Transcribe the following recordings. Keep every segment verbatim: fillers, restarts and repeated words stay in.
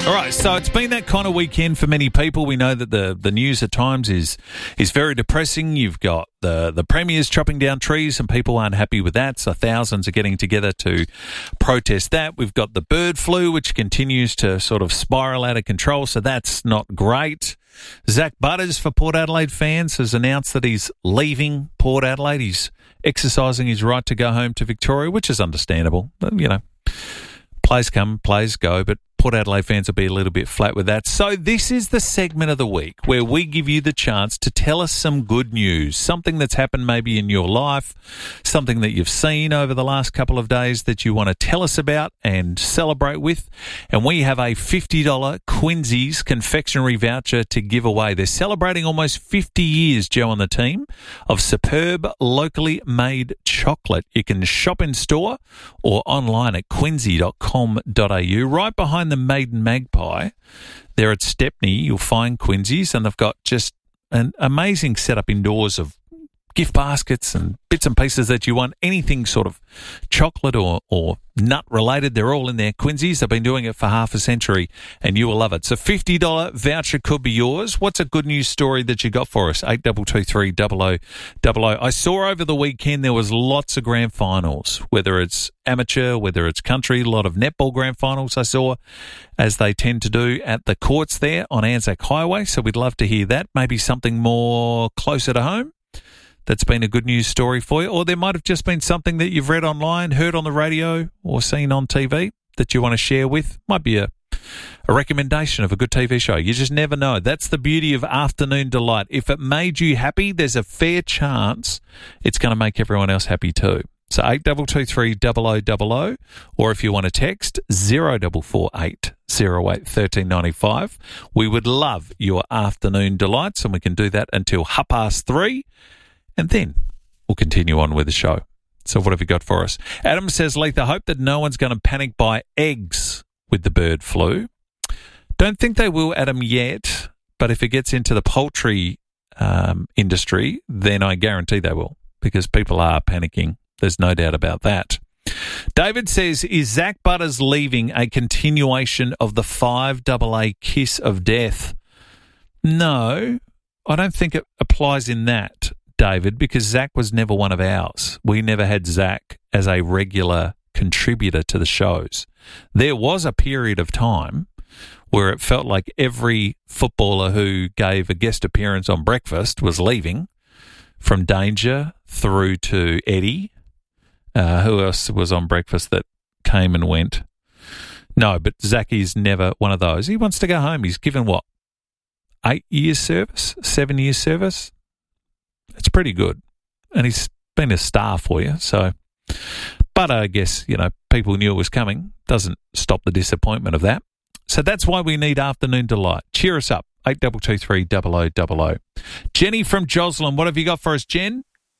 All right, so it's been that kind of weekend for many people. We know that the, the news at times is is very depressing. You've got the, the premiers chopping down trees and people aren't happy with that, so thousands are getting together to protest that. We've got the bird flu, which continues to sort of spiral out of control, so that's not great. Zach Butters, for Port Adelaide fans, has announced that he's leaving Port Adelaide. He's exercising his right to go home to Victoria, which is understandable. You know, players come, players go, but Port Adelaide fans will be a little bit flat with that. So this is the segment of the week where we give you the chance to tell us some good news, something that's happened maybe in your life, something that you've seen over the last couple of days that you want to tell us about and celebrate with. And we have a fifty dollars Quincy's confectionery voucher to give away. They're celebrating almost fifty years, Joe and the team, of superb locally made chocolate. You can shop in store or online at quincy dot com dot a u. Right behind the Maiden Magpie, there at Stepney, you'll find Quincy's, and they've got just an amazing setup indoors of gift baskets and bits and pieces that you want, anything sort of chocolate or, or nut related. They're all in there. Quincy's, they've been doing it for half a century and you will love it. So fifty dollars voucher could be yours. What's a good news story that you got for us? eight two two three double oh double oh. I saw over the weekend there was lots of grand finals, whether it's amateur, whether it's country, a lot of netball grand finals I saw, as they tend to do at the courts there on Anzac Highway. So we'd love to hear that. Maybe something more closer to home that's been a good news story for you, or there might have just been something that you've read online, heard on the radio, or seen on T V that you want to share with. Might be a, a recommendation of a good T V show. You just never know. That's the beauty of Afternoon Delight. If it made you happy, there's a fair chance it's going to make everyone else happy too. So eight two two three double oh double oh, or if you want to text zero four four eight zero eight one three nine five. We would love your Afternoon Delights, and we can do that until half past three. And then we'll continue on with the show. So what have you got for us? Adam says, Leith, I hope that no one's going to panic buy eggs with the bird flu. Don't think they will, Adam, yet. But if it gets into the poultry um, industry, then I guarantee they will, because people are panicking. There's no doubt about that. David says, is Zach Butters leaving a continuation of the five double A kiss of death? No, I don't think it applies in that, David, because Zach was never one of ours. We never had Zach as a regular contributor to the shows. There was a period of time where it felt like every footballer who gave a guest appearance on Breakfast was leaving, from Danger through to Eddie. Uh, who else was on Breakfast that came and went? No, but Zacky's never one of those. He wants to go home. He's given, what, eight years service, seven years service? It's pretty good. And he's been a star for you. So, but I guess, you know, people knew it was coming. Doesn't stop the disappointment of that. So that's why we need Afternoon Delight. Cheer us up. eight two two three double oh double oh. Jenny from Joslin, what have you got for us, Jen?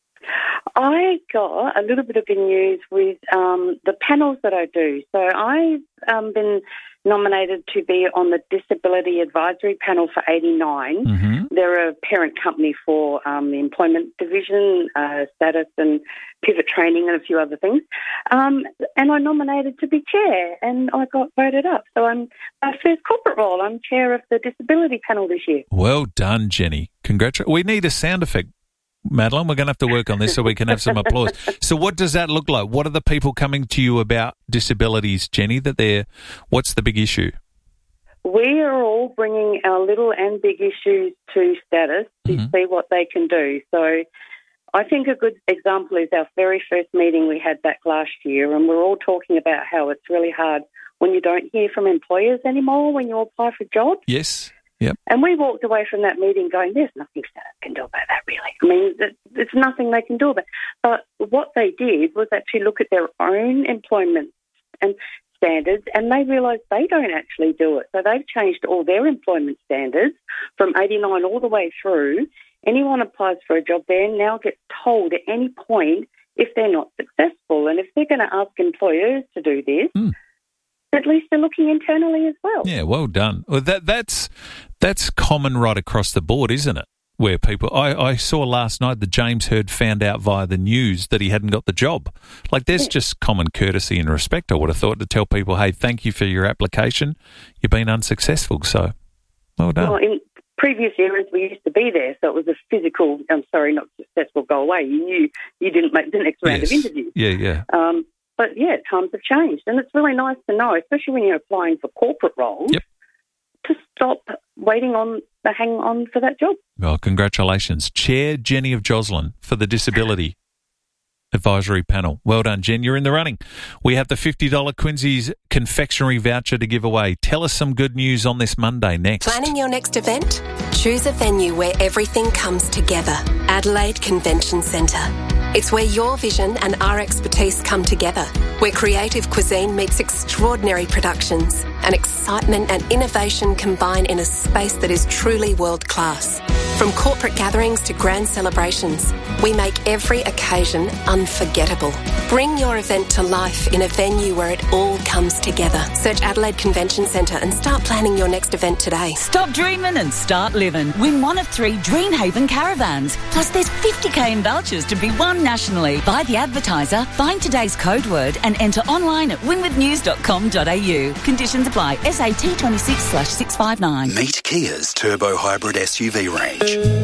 I got a little bit of good news with um, the panels that I do. So I've um, been nominated to be on the Disability Advisory Panel for eighty-nine. Mm-hmm. They're a parent company for um, the Employment Division, uh, Status and Pivot Training and a few other things. Um, and I nominated to be chair, and I got voted up. So I'm my first corporate role. I'm chair of the Disability Panel this year. Well done, Jenny. Congratulations. We need a sound effect, Madeline. We're going to have to work on this so we can have some applause. So what does that look like? What are the people coming to you about disabilities, Jenny, that they're, what's the big issue? We are all bringing our little and big issues to Status to mm-hmm. see what they can do. So I think a good example is our very first meeting we had back last year, and we're all talking about how it's really hard when you don't hear from employers anymore when you apply for jobs. Yes. Yep. And we walked away from that meeting going, there's nothing Status can do about that, really. I mean, there's nothing they can do about it. But what they did was actually look at their own employment and standards, and they realised they don't actually do it. So they've changed all their employment standards from eighty-nine all the way through. Anyone applies for a job there now gets told at any point if they're not successful. And if they're going to ask employers to do this, mm. at least they're looking internally as well. Yeah, well done. Well, that that's that's common right across the board, isn't it? where people... I, I saw last night that James Hird found out via the news that he hadn't got the job. Like, there's just common courtesy and respect, I would have thought, to tell people, hey, thank you for your application. You've been unsuccessful, so well done. Well, in previous eras, we used to be there, so it was a physical, I'm sorry, not successful, go away. You knew you didn't make the next round yes. of interviews. Yeah, yeah. Um, but, yeah, times have changed, and it's really nice to know, especially when you're applying for corporate roles, yep. to stop waiting on the hang on for that job. Well, congratulations. Chair Jenny of Joslin for the Disability Advisory Panel. Well done, Jen. You're in the running. We have the fifty dollars Quincy's confectionery voucher to give away. Tell us some good news on this Monday next. Planning your next event? Choose a venue where everything comes together. Adelaide Convention Centre. It's where your vision and our expertise come together, where creative cuisine meets extraordinary productions and excitement and innovation combine in a space that is truly world-class. From corporate gatherings to grand celebrations, we make every occasion unforgettable. Bring your event to life in a venue where it all comes together. Search Adelaide Convention Centre and start planning your next event today. Stop dreaming and start living. Win one of three Dreamhaven caravans. Plus there's fifty k in vouchers to be won nationally. Buy the advertiser, find today's code word and enter online at winwood news dot com dot a u. Conditions apply. S A T twenty-six slash six five nine. Meet Kia's Turbo Hybrid S U V range.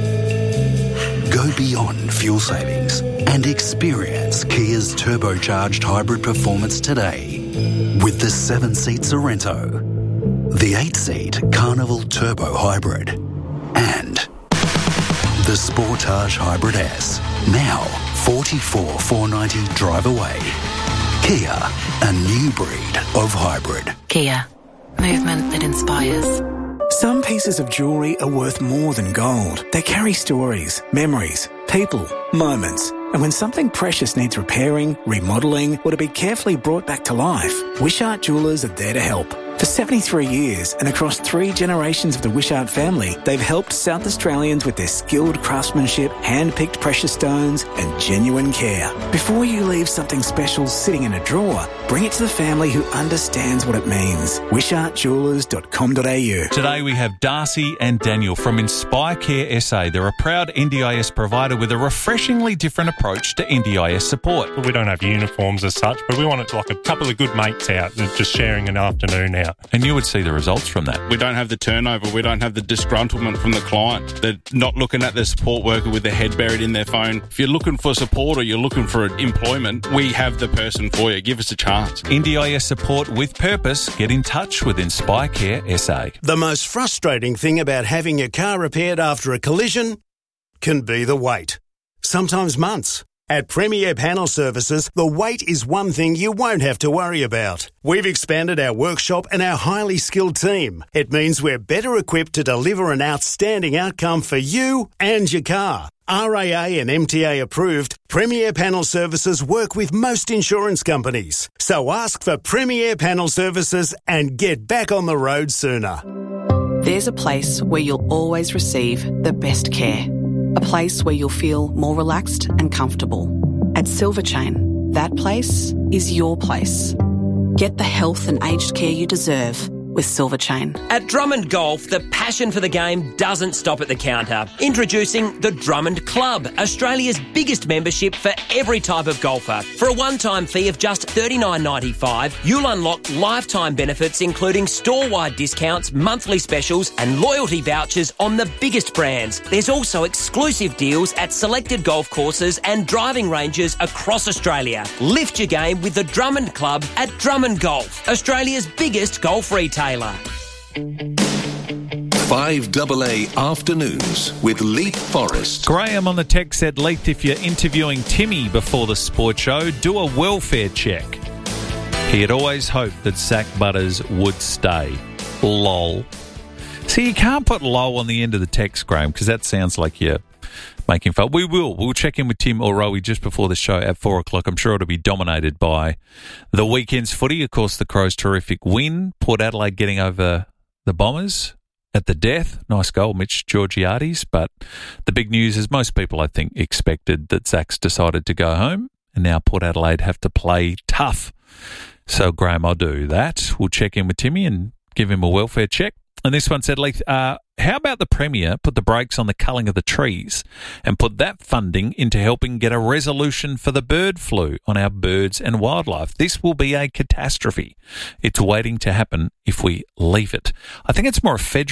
Go beyond fuel savings and experience Kia's turbocharged hybrid performance today with the seven-seat Sorrento, the eight-seat Carnival Turbo Hybrid, and the Sportage Hybrid S. Now forty-four thousand four hundred ninety dollars drive away. Kia, a new breed of hybrid. Kia, movement that inspires. Some pieces of jewellery are worth more than gold. They carry stories, memories, people, moments. And when something precious needs repairing, remodelling, or to be carefully brought back to life, Wishart Jewellers are there to help. For seventy-three years and across three generations of the Wishart family, they've helped South Australians with their skilled craftsmanship, hand-picked precious stones and genuine care. Before you leave something special sitting in a drawer, bring it to the family who understands what it means. wishart jewellers dot com dot a u. Today we have Darcy and Daniel from Inspire Care S A. They're a proud N D I S provider with a refreshingly different approach to N D I S support. We don't have uniforms as such, but we want it to like a couple of good mates out just sharing an afternoon out. And you would see the results from that. We don't have the turnover. We don't have the disgruntlement from the client. They're not looking at the support worker with their head buried in their phone. If you're looking for support or you're looking for employment, we have the person for you. Give us a chance. N D I S support with purpose. Get in touch with Inspire Care S A. The most frustrating thing about having your car repaired after a collision can be the wait. Sometimes months. At Premier Panel Services, the wait is one thing you won't have to worry about. We've expanded our workshop and our highly skilled team. It means we're better equipped to deliver an outstanding outcome for you and your car. R A A and M T A approved, Premier Panel Services work with most insurance companies. So ask for Premier Panel Services and get back on the road sooner. There's a place where you'll always receive the best care. A place where you'll feel more relaxed and comfortable. At Silver Chain, that place is your place. Get the health and aged care you deserve with Silver Chain. At Drummond Golf, the passion for the game doesn't stop at the counter. Introducing the Drummond Club, Australia's biggest membership for every type of golfer. For a one-time fee of just thirty-nine ninety-five, you'll unlock lifetime benefits including store-wide discounts, monthly specials and loyalty vouchers on the biggest brands. There's also exclusive deals at selected golf courses and driving ranges across Australia. Lift your game with the Drummond Club at Drummond Golf, Australia's biggest golf retailer. five A A Afternoons with Leith Forrest. Graham on the text said, Leith, if you're interviewing Timmy before the sports show, do a welfare check. He had always hoped that Zach Butters would stay. Lol. See, you can't put lol on the end of the text, Graham, because that sounds like you're making fun. We will. We'll check in with Tim O'Rowie just before the show at four o'clock. I'm sure it'll be dominated by the weekend's footy. Of course, the Crows' terrific win. Port Adelaide getting over the Bombers at the death. Nice goal, Mitch Georgiades. But the big news is most people, I think, expected that Zach's decided to go home. And now Port Adelaide have to play tough. So, Graham, I'll do that. We'll check in with Timmy and give him a welfare check. And this one said, Leith, uh, how about the Premier put the brakes on the culling of the trees and put that funding into helping get a resolution for the bird flu on our birds and wildlife? This will be a catastrophe. It's waiting to happen if we leave it. I think it's more a federal